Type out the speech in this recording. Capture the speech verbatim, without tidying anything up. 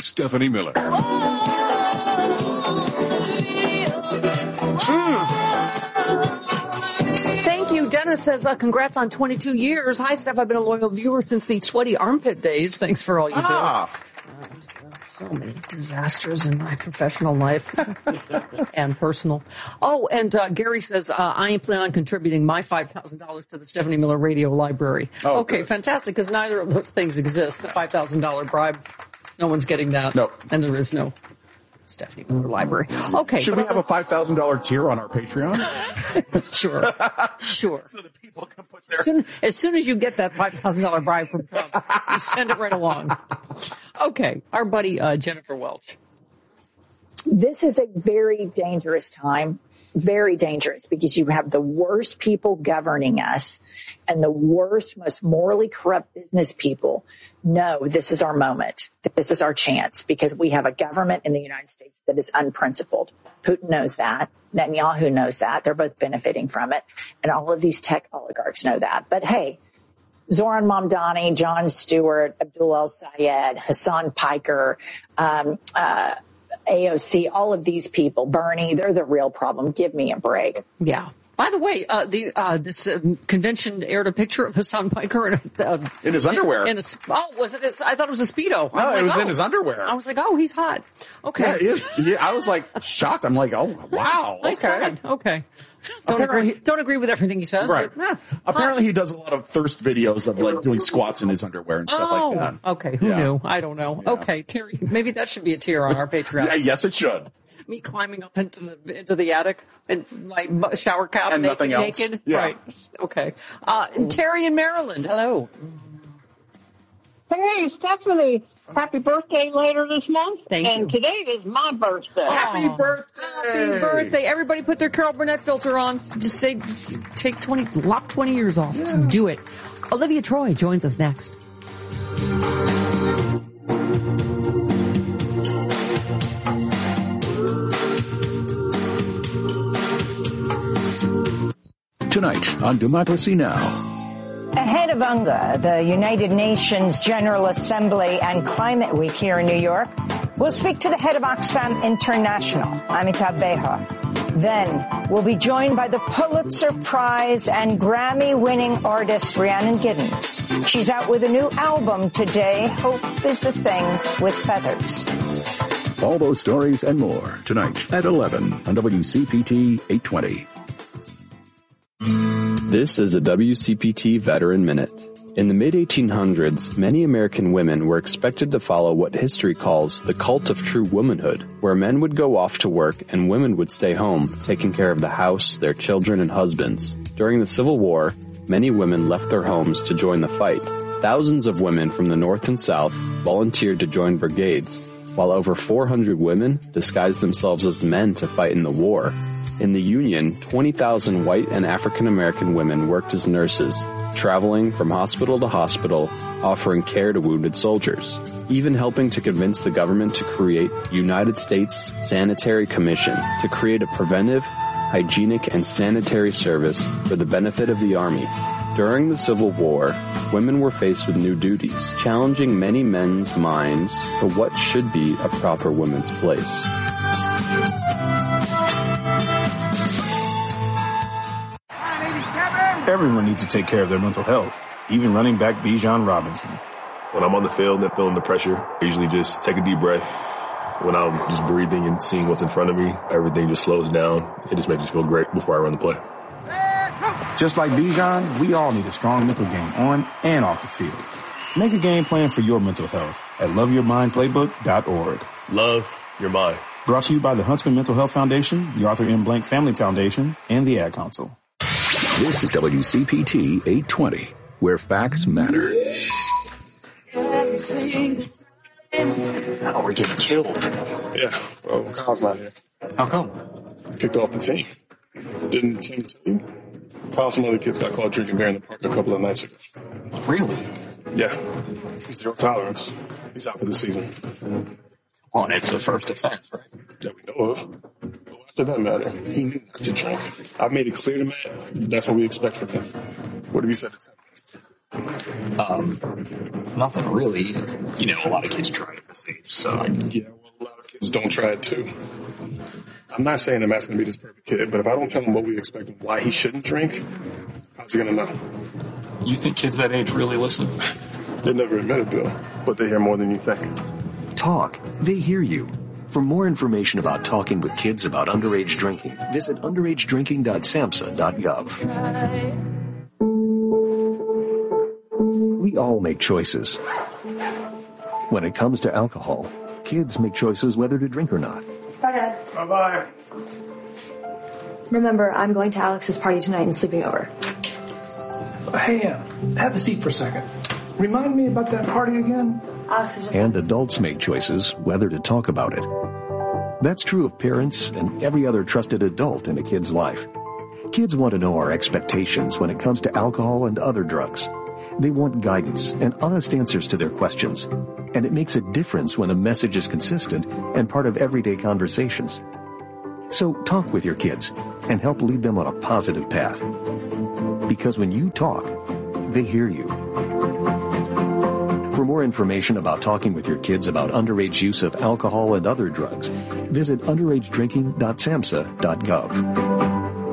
Stephanie Miller. Mm. Thank you. Dennis says, uh, congrats on twenty-two years. Hi, Steph. I've been a loyal viewer since the sweaty armpit days. Thanks for all you Ah. do. So many disasters in my professional life and personal. Oh, and uh, Gary says, uh, I ain't planning on contributing my five thousand dollars to the Stephanie Miller Radio Library. Oh, okay, good. Fantastic, because neither of those things exist. The five thousand dollars bribe, no one's getting that. No. And there is no Stephanie Miller Library. Okay. Should we have a five thousand dollars tier on our Patreon? Sure. Sure. So that people can put their... As soon, as soon as you get that five thousand dollars bribe from Trump, you send it right along. Okay. Our buddy, uh, Jennifer Welch. This is a very dangerous time, very dangerous, because you have the worst people governing us and the worst, most morally corrupt business people. No, this is our moment. This is our chance, because we have a government in the United States that is unprincipled. Putin knows that. Netanyahu knows that. They're both benefiting from it. And all of these tech oligarchs know that. But hey, Zoran Mamdani, Jon Stewart, Abdul El-Sayed, Hassan Piker, um, uh, A O C, all of these people, Bernie, they're the real problem. Give me a break. Yeah. By the way, uh, the, uh, this uh, convention aired a picture of Hassan Piker in, a, uh, in his underwear. In a, oh, was it? His, I thought it was a Speedo. No, like, it was oh. in his underwear. I was like, oh, he's hot. Okay. Yeah, he is. Yeah, I was like shocked. I'm like, oh, wow. Nice Okay. guy. Okay. Don't agree, don't agree with everything he says. Right. But, eh. Apparently he does a lot of thirst videos of like doing squats in his underwear and stuff oh, like that. Okay. Who Yeah. knew? I don't know. Yeah. Okay. Terry, maybe that should be a tier on our Patreon. Yeah, yes, it should. Me climbing up into the into the attic and my bu- shower cap And naked, nothing else. naked. Yeah. Right. Okay. Uh, Terry in Maryland. Hello. Hey, Stephanie. Happy birthday later this month. Thank and you. today is my birthday. Happy birthday! Happy birthday! Everybody, put their Carol Burnett filter on. Just say, take twenty, lop twenty years off. Yeah. Just do it. Olivia Troy joins us next. Tonight on Democracy Now! Ahead of UNGA, the United Nations General Assembly and Climate Week here in New York, we'll speak to the head of Oxfam International, Amitabh Behar. Then we'll be joined by the Pulitzer Prize and Grammy-winning artist Rhiannon Giddens. She's out with a new album today, Hope is the Thing with Feathers. All those stories and more tonight at eleven on W C P T eight twenty. This is a W C P T Veteran Minute. In the mid eighteen hundreds, many American women were expected to follow what history calls the cult of true womanhood, where men would go off to work and women would stay home, taking care of the house, their children, and husbands. During the Civil War, many women left their homes to join the fight. Thousands of women from the North and South volunteered to join brigades, while over four hundred women disguised themselves as men to fight in the war. In the Union, twenty thousand white and African American women worked as nurses, traveling from hospital to hospital, offering care to wounded soldiers, even helping to convince the government to create United States Sanitary Commission to create a preventive, hygienic, and sanitary service for the benefit of the Army. During the Civil War, women were faced with new duties, challenging many men's minds for what should be a proper woman's place. Everyone needs to take care of their mental health, even running back Bijan Robinson. When I'm on the field and feeling the pressure, I usually just take a deep breath. When I'm just breathing and seeing what's in front of me, everything just slows down. It just makes me feel great before I run the play. Just like Bijan, we all need a strong mental game on and off the field. Make a game plan for your mental health at love your mind playbook dot org. Love your mind. Brought to you by the Huntsman Mental Health Foundation, the Arthur M. Blank Family Foundation, and the Ad Council. This is W C P T eight twenty, where facts matter. Oh, we're getting killed. Yeah, well, Kyle's not here. How come? Kicked off the team. Didn't Tim tell you? Kyle, some other kids got caught drinking beer in the park a couple of nights ago. Really? Yeah. Zero tolerance. He's out for the season. Well, and it's the first offense, right? That we know of. But after that matter, he knew not to drink. I made it clear to Matt, that's what we expect from him. What have you said to him? Um, nothing really. You know, a lot of kids try it at this age, so. Yeah, well, a lot of kids don't try it too. I'm not saying that Matt's going to be this perfect kid, but if I don't tell him what we expect and why he shouldn't drink, how's he going to know? You think kids that age really listen? They never admit it, Bill, but they hear more than you think. Talk. They hear you. For more information about talking with kids about underage drinking, visit underage drinking dot samhsa dot gov. We all make choices. When it comes to alcohol, kids make choices whether to drink or not. Bye, Dad. Bye-bye. Remember, I'm going to Alex's party tonight and sleeping over. Hey, uh, have a seat for a second. Remind me about that party again? Alex is just... And adults make choices whether to talk about it. That's true of parents and every other trusted adult in a kid's life. Kids want to know our expectations when it comes to alcohol and other drugs. They want guidance and honest answers to their questions. And it makes a difference when the message is consistent and part of everyday conversations. So talk with your kids and help lead them on a positive path. Because when you talk, they hear you. For more information about talking with your kids about underage use of alcohol and other drugs, visit underage drinking dot samhsa dot gov.